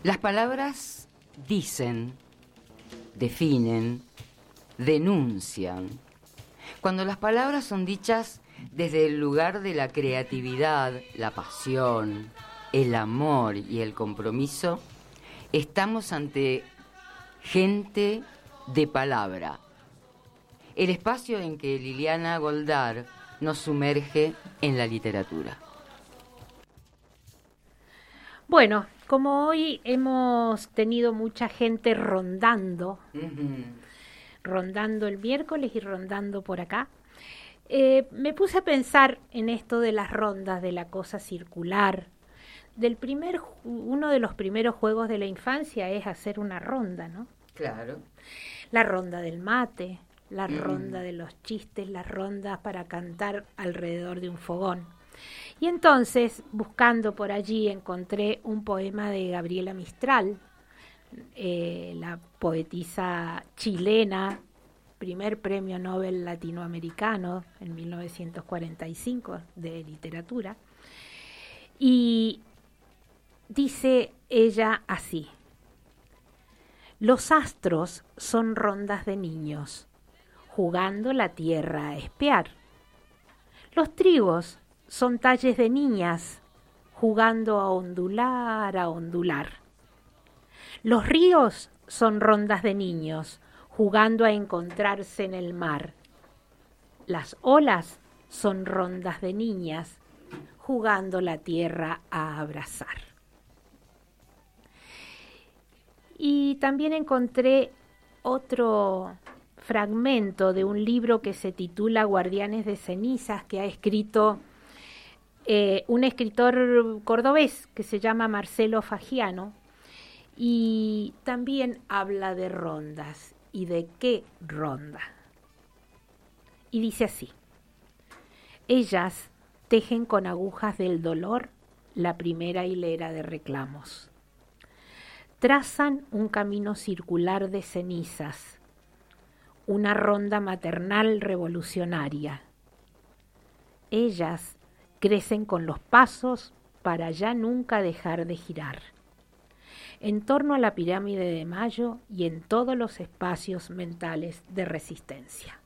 Las palabras dicen, definen, denuncian. Cuando las palabras son dichas desde el lugar de la creatividad, la pasión, el amor y el compromiso, estamos ante gente de palabra. El espacio en que Liliana Goldar nos sumerge en la literatura. Bueno, como hoy hemos tenido mucha gente rondando, rondando el miércoles y rondando por acá, me puse a pensar en esto de las rondas, de la cosa circular. Uno de los primeros juegos de la infancia es hacer una ronda, ¿no? Claro. La ronda del mate, la ronda de los chistes, las rondas para cantar alrededor de un fogón. Y entonces, buscando por allí, encontré un poema de Gabriela Mistral, la poetisa chilena, primer premio Nobel latinoamericano en 1945 de literatura. Y dice ella así: los astros son rondas de niños, jugando la tierra a espiar. Los trigos son talles de niñas, jugando a ondular, a ondular. Los ríos son rondas de niños, jugando a encontrarse en el mar. Las olas son rondas de niñas, jugando la tierra a abrazar. Y también encontré otro fragmento de un libro que se titula Guardianes de Cenizas, que ha escrito un escritor cordobés que se llama Marcelo Fagiano, y también habla de rondas y de qué ronda. Y dice así: ellas tejen con agujas del dolor la primera hilera de reclamos. Trazan un camino circular de cenizas, una ronda maternal revolucionaria. Ellas crecen con los pasos para ya nunca dejar de girar, en torno a la pirámide de Mayo y en todos los espacios mentales de resistencia.